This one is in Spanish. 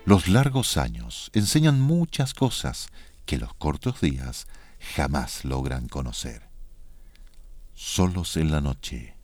Los largos años enseñan muchas cosas que los cortos días jamás logran conocer. Solos en la noche,